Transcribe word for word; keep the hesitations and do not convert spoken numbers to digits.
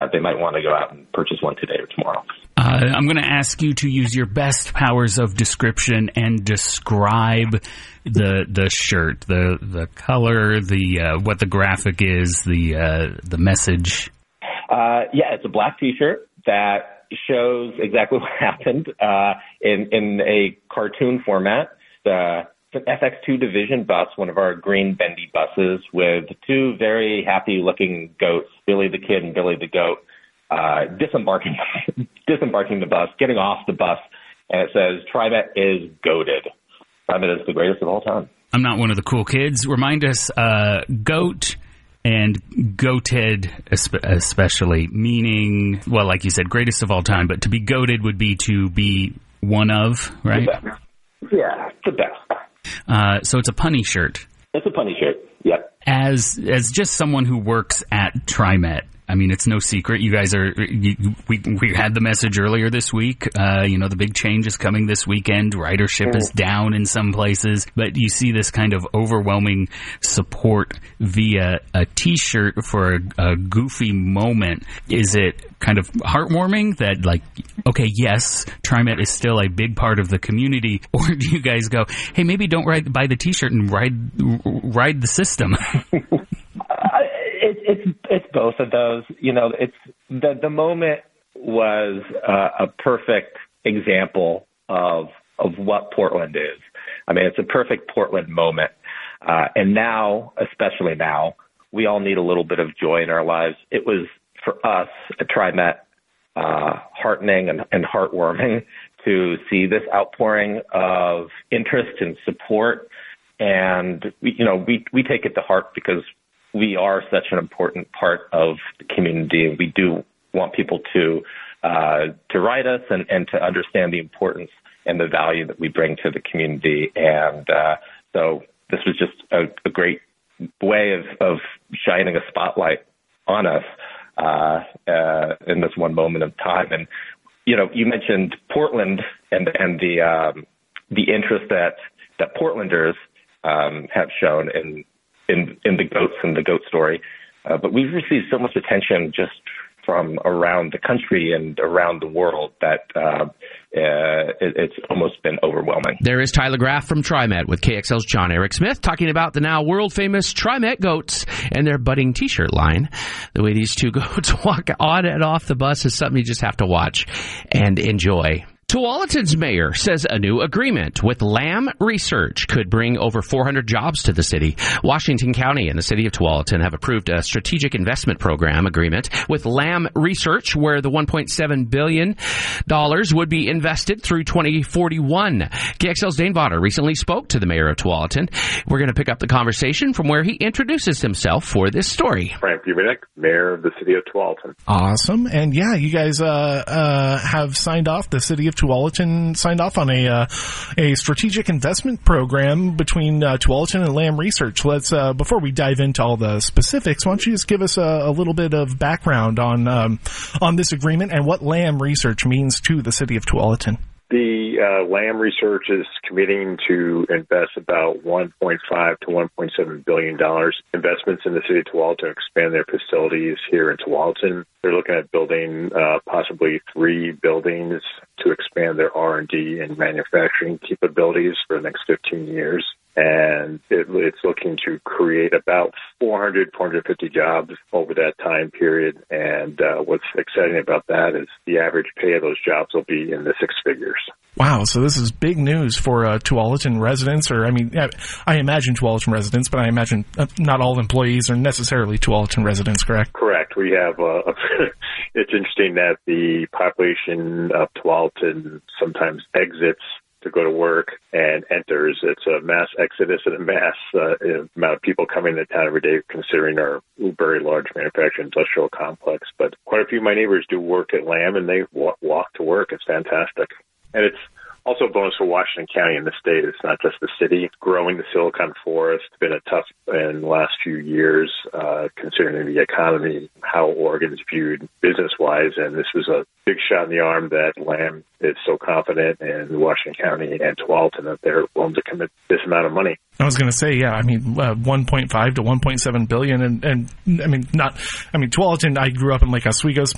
they might want to go out and purchase one today or tomorrow. Uh, I'm going to ask you to use your best powers of description and describe the the shirt, the the color, the uh, what the graphic is, the uh, the message. Uh, yeah, it's a black T-shirt that shows exactly what happened uh, in in a cartoon format. Uh, It's an F X two Division bus, one of our green bendy buses, with two very happy-looking goats, Billy the Kid and Billy the Goat, uh, disembarking disembarking the bus, getting off the bus, and it says, TriMet is goated. TriMet is the greatest of all time. I'm not one of the cool kids. Remind us, uh, goat and goated especially, meaning, well, like you said, greatest of all time, but to be goated would be to be one of, right? The best. Yeah, the best. Uh, so it's a punny shirt. It's a punny shirt, yep. As as just someone who works at TriMet, I mean, it's no secret. You guys are, you, we we had the message earlier this week, uh, you know, the big change is coming this weekend. Ridership is down in some places, but you see this kind of overwhelming support via a T-shirt for a, a goofy moment. Is it kind of heartwarming that, like, okay, yes, TriMet is still a big part of the community, or do you guys go, hey, maybe don't ride, buy the T-shirt and ride ride the system? It, it's it's both of those. You know, it's the the moment was uh, a perfect example of of what Portland is. I mean, it's a perfect Portland moment. Uh, and now, especially now, we all need a little bit of joy in our lives. It was, for us at TriMet, uh, heartening and, and heartwarming to see this outpouring of interest and support. And, we, you know, we, we take it to heart because we are such an important part of the community, and we do want people to uh, to write us and, and to understand the importance and the value that we bring to the community. And uh, so this was just a, a great way of, of shining a spotlight on us uh, uh, in this one moment of time. And, you know, you mentioned Portland and, and the um, the interest that, that Portlanders um, have shown in In, in the goats and the goat story. Uh, but we've received so much attention just from around the country and around the world that uh, uh, it, it's almost been overwhelming. There is Tyler Graff from TriMet with K X L's John Eric Smith talking about the now world-famous TriMet goats and their budding T-shirt line. The way these two goats walk on and off the bus is something you just have to watch and enjoy. Tualatin's mayor says a new agreement with Lam Research could bring over four hundred jobs to the city. Washington County and the city of Tualatin have approved a strategic investment program agreement with Lam Research where the one point seven billion dollars would be invested through twenty forty-one. K X L's Dane Vodder recently spoke to the mayor of Tualatin. We're going to pick up the conversation from where he introduces himself for this story. Frank Bubenick, mayor of the city of Tualatin. Awesome. And yeah, you guys uh, uh, have signed off, the city of Tualatin signed off on a uh, a strategic investment program between uh, Tualatin and Lam Research. Let's uh, before we dive into all the specifics, why don't you just give us a, a little bit of background on um, on this agreement and what Lam Research means to the city of Tualatin? The uh, Lam Research is committing to invest about one point five to one point seven billion dollars investments in the city of Tualatin to expand their facilities here in Tualatin. They're looking at building uh, possibly three buildings to expand their R and D and manufacturing capabilities for the next fifteen years. And it, it's looking to create about four hundred, four hundred fifty jobs over that time period. And uh, what's exciting about that is the average pay of those jobs will be in the six figures. Wow, so this is big news for uh, Tualatin residents, or I mean, I imagine Tualatin residents, but I imagine not all employees are necessarily Tualatin residents, correct? Correct. We have, uh, it's interesting that the population of Tualatin sometimes exits to go to work and enters. It's a mass exodus and a mass uh, amount of people coming into town every day, considering our very large manufacturing industrial complex. But quite a few of my neighbors do work at Lam, and they walk, walk to work. It's fantastic. And it's also a bonus for Washington County and the state. It's not just the city. Growing the Silicon Forest has been a tough in the last few years, uh, considering the economy, how Oregon is viewed business-wise. And this was a big shot in the arm that Lam is so confident in Washington County and Tualatin that they're willing to commit this amount of money. I was going to say, yeah, I mean, uh, one point five to one point seven billion, and, and I mean, not, I mean, Tualatin, I grew up in Lake Oswego,